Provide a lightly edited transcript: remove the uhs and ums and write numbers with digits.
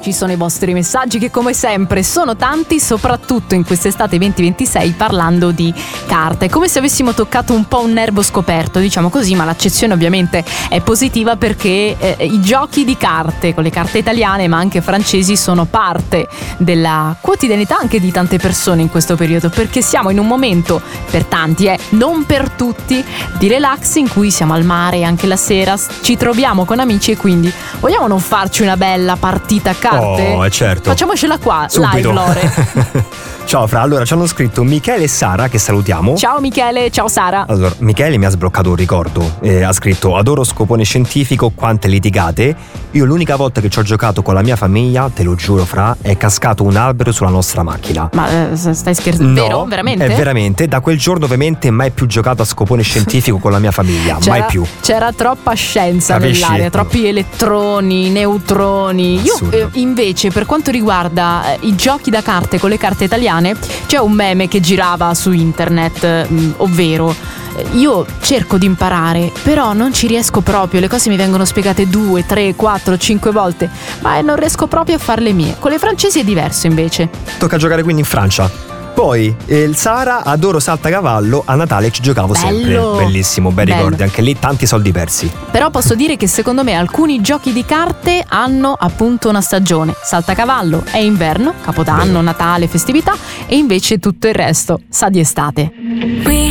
ci sono i vostri messaggi che come sempre sono tanti, soprattutto in quest'estate 2026, parlando di carte. Come se avessimo toccato un po' un nervo scoperto, diciamo così, ma l'accezione ovviamente è positiva perché i giochi di carte con le carte italiane ma anche francesi sono parte della quotidianità anche di tante persone in questo periodo, perché siamo in un momento, per tanti non per tutti, di relax in cui siamo al mare anche la sera, ci troviamo con amici e quindi vogliamo non farci una bella partita a carte? Oh, certo. Facciamocela qua, subito. live, Lore. Ciao Fra, allora ci hanno scritto Michele e Sara, che salutiamo. Ciao Michele, ciao Sara. Allora, Michele mi ha sbloccato un ricordo, ha scritto: adoro Scopone Scientifico, quante litigate. Io l'unica volta che ci ho giocato con la mia famiglia, te lo giuro Fra, è cascato un albero sulla nostra macchina. Ma stai scherzando? No, vero? Veramente? È veramente. Da quel giorno ovviamente mai più giocato a Scopone Scientifico con la mia famiglia, mai più. C'era troppa scienza Capisci? nell'aria, troppi elettroni, neutroni. Io invece, per quanto riguarda i giochi da carte con le carte italiane, c'è un meme che girava su internet, ovvero io cerco di imparare, però non ci riesco proprio, le cose mi vengono spiegate 2, 3, 4, 5 volte, ma non riesco proprio a farle mie. Con le francesi è diverso invece. Tocca giocare quindi in Francia. Poi il Sara, adoro Saltacavallo, a Natale ci giocavo sempre. Bellissimo, bei ricordi, anche lì tanti soldi persi. Però posso dire che secondo me alcuni giochi di carte hanno appunto una stagione. Saltacavallo è inverno, Capodanno, Natale, festività, e invece tutto il resto sa di estate.